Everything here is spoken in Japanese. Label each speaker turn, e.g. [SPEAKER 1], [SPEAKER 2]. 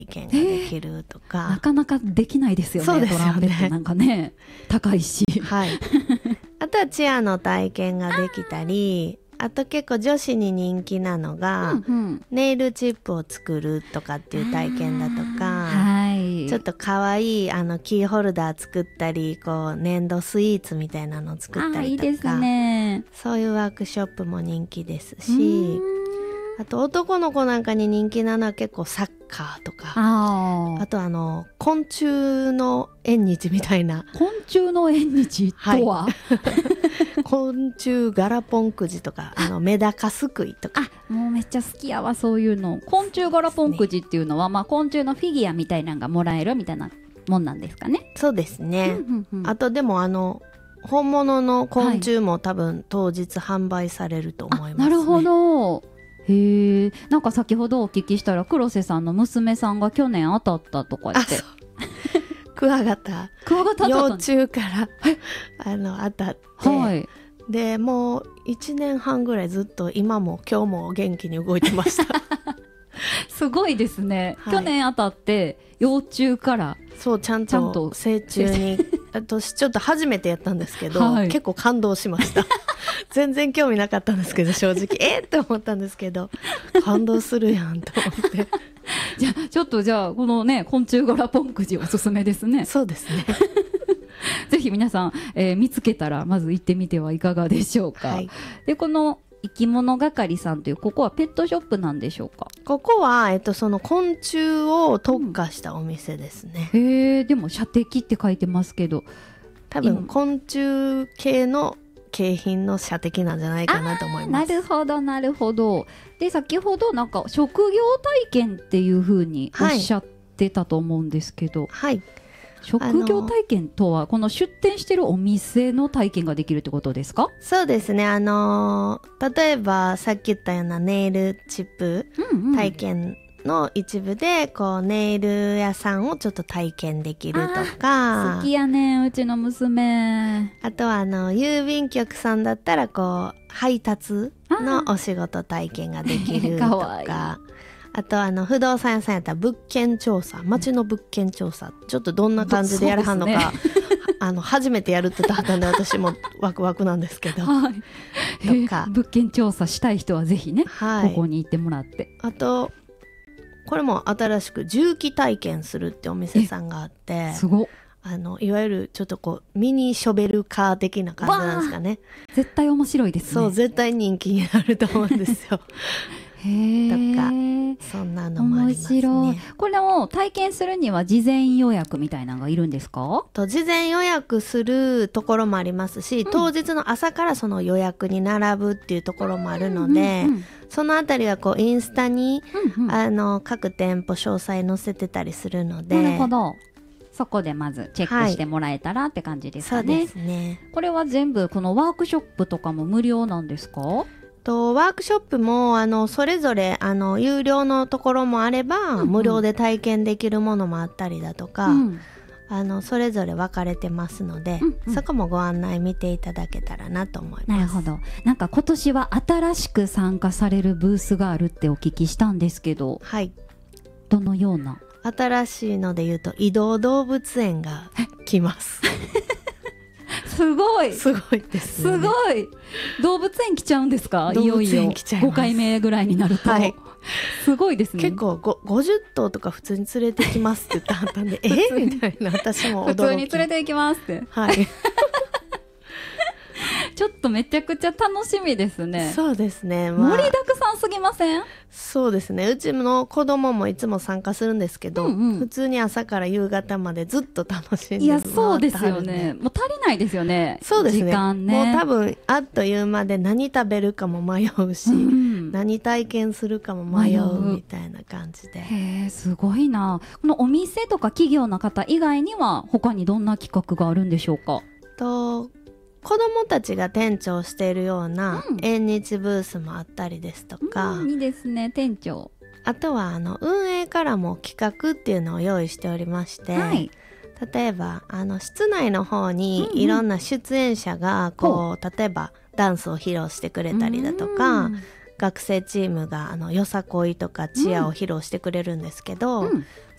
[SPEAKER 1] 験ができるとか、
[SPEAKER 2] なかなかできないですよね。
[SPEAKER 1] そうですよね
[SPEAKER 2] トランペットなんかね高いし
[SPEAKER 1] はいあとはチアの体験ができたり、あと結構女子に人気なのが、
[SPEAKER 2] うんうん、
[SPEAKER 1] ネイルチップを作るとかっていう体験だとか、
[SPEAKER 2] はい、
[SPEAKER 1] ちょっとかわいいキーホルダー作ったり、こう粘土スイーツみたいなのを作ったりとか、
[SPEAKER 2] いいですね。
[SPEAKER 1] そういうワークショップも人気ですし、あと男の子なんかに人気なのは結構サッカーとか、あと昆虫の縁日みたいな
[SPEAKER 2] 昆虫の縁日とは、
[SPEAKER 1] 昆虫ガラポンくじとかメダカすくいとか、
[SPEAKER 2] もうめっちゃ好きやわそういうの。昆虫ガラポンくじっていうのは、まあ、昆虫のフィギュアみたいなのがもらえるみたいなもんなんですかね。
[SPEAKER 1] そうですね、
[SPEAKER 2] うんうんうん、
[SPEAKER 1] あとでも本物の昆虫も多分当日販売されると思いますね。
[SPEAKER 2] なるほど。へえ、なんか先ほどお聞きしたら黒瀬さんの娘さんが去年当たったとか言って。
[SPEAKER 1] クワガタ幼虫から当たって、はい、でもう1年半ぐらいずっと今も今日も元気に動いてました
[SPEAKER 2] すごいですね、はい、去年当たって幼虫から
[SPEAKER 1] そうちゃんと成虫に私ちょっと初めてやったんですけど、はい、結構感動しました全然興味なかったんですけど正直って思ったんですけど感動するやんと思って
[SPEAKER 2] ちょっとじゃあこのね昆虫ガラポンくじおすすめですね。
[SPEAKER 1] そうですね
[SPEAKER 2] ぜひ皆さん、見つけたらまず行ってみてはいかがでしょうか、はい、でこの生き物係さんというここはペットショップなんでしょうか。
[SPEAKER 1] ここは、その昆虫を特化したお店ですね、
[SPEAKER 2] へえ、でも射的って書いてますけど
[SPEAKER 1] 多分昆虫系の景品の射的なんじゃないかなと思います。
[SPEAKER 2] なるほどなるほど。で先ほどなんか職業体験っていう風におっしゃってたと思うんですけど、
[SPEAKER 1] はい、
[SPEAKER 2] 職業体験とはこの出店してるお店の体験ができるってことですか。
[SPEAKER 1] そうですね、例えばさっき言ったようなネイルチップ体験の一部でこうネイル屋さんをちょっと体験できるとか、
[SPEAKER 2] 好きやねうちの娘。
[SPEAKER 1] あとは郵便局さんだったらこう配達のお仕事体験ができるとかあと不動産屋さんやったら物件調査、街の物件調査ちょっとどんな感じでやらはんのか、ね、初めてやるって言ったんで私もワクワクなんですけど、はい、とか
[SPEAKER 2] 物件調査したい人はぜひね、はい、ここに行ってもらって。
[SPEAKER 1] あとこれも新しく重機体験するってお店さんがあって、
[SPEAKER 2] すごっ、
[SPEAKER 1] いわゆるちょっとこうミニショベルカー的な感じなんですかね。
[SPEAKER 2] 絶対面白いですね。
[SPEAKER 1] そう絶対人気になると思うんですよ
[SPEAKER 2] へ
[SPEAKER 1] とかそんなのもありますね。
[SPEAKER 2] 面白い。これを体験するには事前予約みたいなのがいるんですか。
[SPEAKER 1] 事前予約するところもありますし、当日の朝からその予約に並ぶっていうところもあるので、そのあたりはこうインスタに、各店舗詳細載せてたりするので、
[SPEAKER 2] なるほど、そこでまずチェックしてもらえたらって感じですかね。
[SPEAKER 1] そうですね。
[SPEAKER 2] これは全部このワークショップとかも無料なんですか。
[SPEAKER 1] ワークショップもそれぞれ有料のところもあれば、無料で体験できるものもあったりだとか、それぞれ分かれてますので、そこもご案内見ていただけたらなと思います。
[SPEAKER 2] なるほど。なんか今年は新しく参加されるブースがあるってお聞きしたんですけど、
[SPEAKER 1] はい、
[SPEAKER 2] どのような。
[SPEAKER 1] 新しいので言うと移動動物園が来ます
[SPEAKER 2] すごい
[SPEAKER 1] すごいですね。
[SPEAKER 2] すごい動物園来ちゃうんですか。いよいよ5回目ぐらいになると、はい、すごいですね。
[SPEAKER 1] 結構50頭とか普通に連れてきますって言ってはったんでみたいな、私も驚き。
[SPEAKER 2] 普通に連れて行きますって、
[SPEAKER 1] はい
[SPEAKER 2] ちょっとめちゃくちゃ楽しみですね。
[SPEAKER 1] そうですね、
[SPEAKER 2] 盛りだくさんすぎません。
[SPEAKER 1] そうですね、うちの子供もいつも参加するんですけど、普通に朝から夕方までずっと楽しんで回ってはるんで。
[SPEAKER 2] いやそうですよね、もう足りないですよね。
[SPEAKER 1] そうですね、
[SPEAKER 2] 時間ね。
[SPEAKER 1] もう多分あっという間で何食べるかも迷うし、何体験するかも迷うみたいな感じで。
[SPEAKER 2] へー、すごいな。このお店とか企業の方以外には他にどんな企画があるんでしょうか。
[SPEAKER 1] 子どもたちが店長しているような縁日ブースもあったりですとか、
[SPEAKER 2] いいですね、店長。
[SPEAKER 1] あとは運営からも企画っていうのを用意しておりまして、はい、例えば室内の方にいろんな出演者がこう、例えばダンスを披露してくれたりだとか、学生チームがよさこいとかチアを披露してくれるんですけど、